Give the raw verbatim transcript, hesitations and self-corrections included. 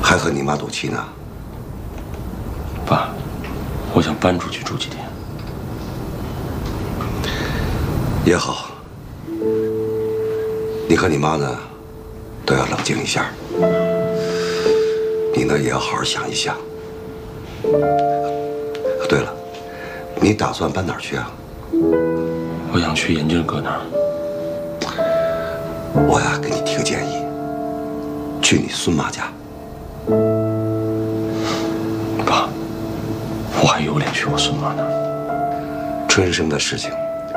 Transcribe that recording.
还和你妈赌气呢？ 爸，我想搬出去住几天。 也好，你和你妈呢，都要冷静一下。你呢，也要好好想一想。对了，你打算搬哪儿去啊？ 我想去眼镜哥那儿。 我呀，给你提个建议，去你孙妈家。 爸，我还有脸去我孙妈那儿？ 春生的事情